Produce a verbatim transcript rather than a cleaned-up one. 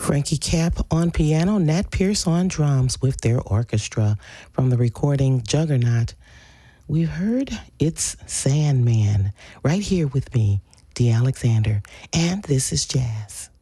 Frankie Cap on piano, Nat Pierce on drums with their orchestra. From the recording Juggernaut, we've heard It's Sandman. Right here with me, Dee Alexander, and this is Jazz.